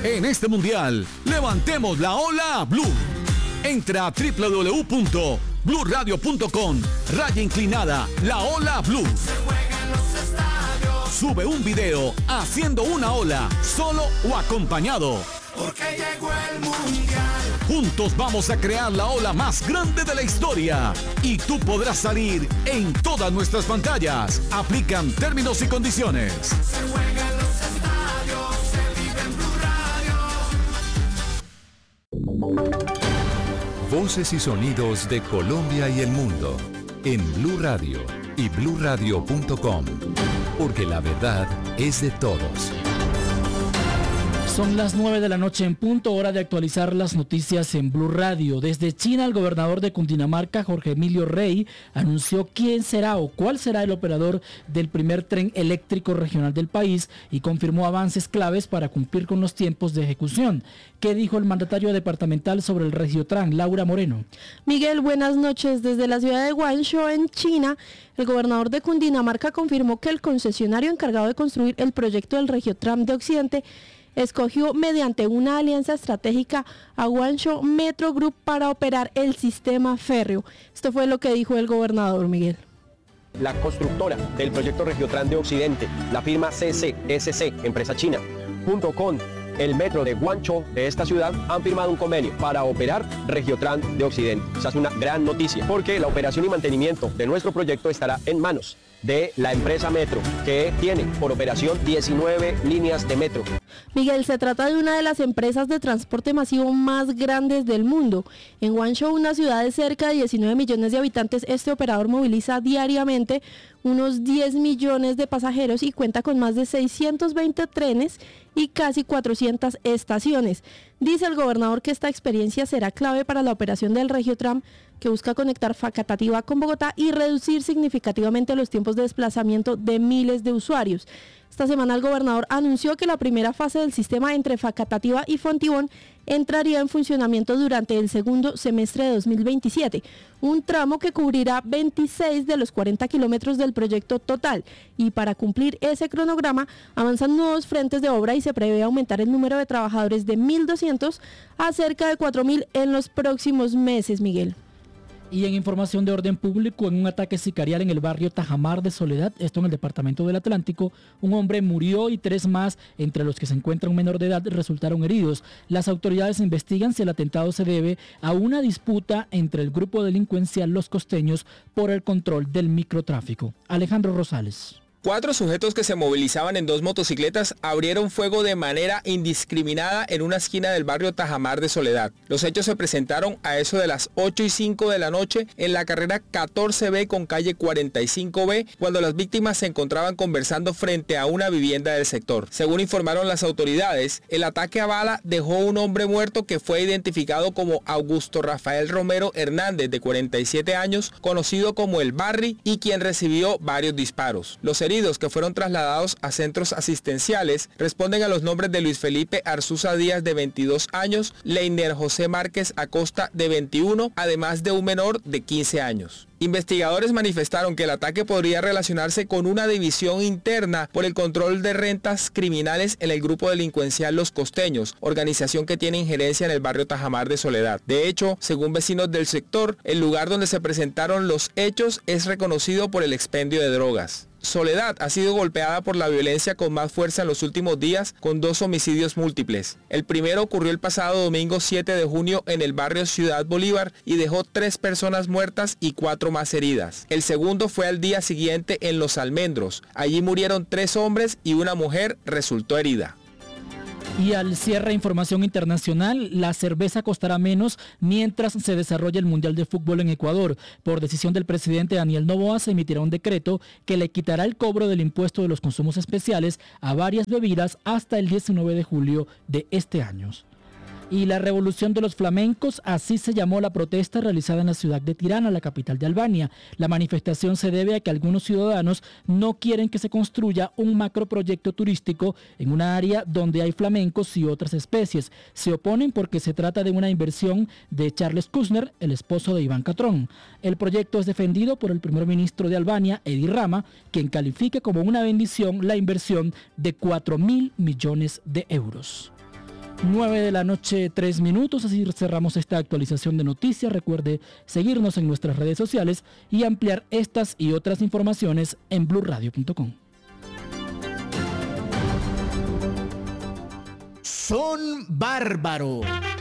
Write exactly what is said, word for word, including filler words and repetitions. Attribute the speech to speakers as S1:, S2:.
S1: En este mundial, levantemos la ola blue. Entra a doble u doble u doble u punto blue radio punto com, raya inclinada, la ola blue.
S2: Se juega en los estadios.
S1: Sube un video haciendo una ola, solo o acompañado.
S2: Porque llegó el mundial.
S1: Juntos vamos a crear la ola más grande de la historia. Y tú podrás salir en todas nuestras pantallas. Aplican términos y condiciones.
S2: Se juega en los estadios. Se vive en Blue Radio.
S3: Voces y sonidos de Colombia y el mundo en Blue Radio y blue radio punto com, porque la verdad es de todos.
S4: Son las nueve de la noche en punto, hora de actualizar las noticias en Blue Radio. Desde China, el gobernador de Cundinamarca, Jorge Emilio Rey, anunció quién será o cuál será el operador del primer tren eléctrico regional del país y confirmó avances claves para cumplir con los tiempos de ejecución. ¿Qué dijo el mandatario departamental sobre el Regiotran, Laura Moreno?
S5: Miguel, buenas noches. Desde la ciudad de Guangzhou, en China, el gobernador de Cundinamarca confirmó que el concesionario encargado de construir el proyecto del Regiotran de Occidente escogió mediante una alianza estratégica a Guangzhou Metro Group para operar el sistema férreo. Esto fue lo que dijo el gobernador, Miguel.
S6: La constructora del proyecto Regiotran de Occidente, la firma C C S C, empresa china, junto con el metro de Guangzhou de esta ciudad, han firmado un convenio para operar Regiotran de Occidente. Esa es una gran noticia, porque la operación y mantenimiento de nuestro proyecto estará en manos de la empresa Metro, que tiene por operación diecinueve líneas de metro.
S5: Miguel, se trata de una de las empresas de transporte masivo más grandes del mundo. En Guangzhou, una ciudad de cerca de diecinueve millones de habitantes, este operador moviliza diariamente unos diez millones de pasajeros y cuenta con más de seiscientos veinte trenes y casi cuatrocientas estaciones. Dice el gobernador que esta experiencia será clave para la operación del Regiotram, que busca conectar Facatativá con Bogotá y reducir significativamente los tiempos de desplazamiento de miles de usuarios. Esta semana el gobernador anunció que la primera fase del sistema entre Facatativá y Fontibón entraría en funcionamiento durante el segundo semestre de dos mil veintisiete, un tramo que cubrirá veintiséis de los cuarenta kilómetros del proyecto total, y para cumplir ese cronograma avanzan nuevos frentes de obra y se prevé aumentar el número de trabajadores de mil doscientos a cerca de cuatro mil en los próximos meses, Miguel.
S4: Y en información de orden público, en un ataque sicarial en el barrio Tajamar de Soledad, esto en el departamento del Atlántico, un hombre murió y tres más, entre los que se encuentra un menor de edad, resultaron heridos. Las autoridades investigan si el atentado se debe a una disputa entre el grupo delincuencial Los Costeños por el control del microtráfico. Alejandro Rosales.
S7: Cuatro sujetos que se movilizaban en dos motocicletas abrieron fuego de manera indiscriminada en una esquina del barrio Tajamar de Soledad. Los hechos se presentaron a eso de las ocho y cinco de la noche en la carrera catorce B con calle cuarenta y cinco B, cuando las víctimas se encontraban conversando frente a una vivienda del sector. Según informaron las autoridades, el ataque a bala dejó un hombre muerto que fue identificado como Augusto Rafael Romero Hernández, de cuarenta y siete años, conocido como el Barry, y quien recibió varios disparos. Los heridos que fueron trasladados a centros asistenciales responden a los nombres de Luis Felipe Arzuza Díaz, de veintidós años, Leiner José Márquez Acosta, de veintiuno, además de un menor de quince años. Investigadores manifestaron que el ataque podría relacionarse con una división interna por el control de rentas criminales en el grupo delincuencial Los Costeños, organización que tiene injerencia en el barrio Tajamar de Soledad. De hecho, según vecinos del sector, el lugar donde se presentaron los hechos es reconocido por el expendio de drogas. Soledad ha sido golpeada por la violencia con más fuerza en los últimos días, con dos homicidios múltiples. El primero ocurrió el pasado domingo siete de junio en el barrio Ciudad Bolívar y dejó tres personas muertas y cuatro más heridas. El segundo fue al día siguiente en Los Almendros. Allí murieron tres hombres y una mujer resultó herida.
S4: Y al cierre, información internacional, la cerveza costará menos mientras se desarrolla el Mundial de Fútbol en Ecuador. Por decisión del presidente Daniel Noboa, se emitirá un decreto que le quitará el cobro del impuesto de los consumos especiales a varias bebidas hasta el diecinueve de julio de este año. Y la revolución de los flamencos, así se llamó la protesta realizada en la ciudad de Tirana, la capital de Albania. La manifestación se debe a que algunos ciudadanos no quieren que se construya un macroproyecto turístico en una área donde hay flamencos y otras especies. Se oponen porque se trata de una inversión de Charles Kushner, el esposo de Iván Catrón. El proyecto es defendido por el primer ministro de Albania, Edi Rama, quien califica como una bendición la inversión de cuatro mil millones de euros. nueve de la noche, tres minutos, así cerramos esta actualización de noticias. Recuerde seguirnos en nuestras redes sociales y ampliar estas y otras informaciones en blue radio punto com.
S8: Son bárbaro.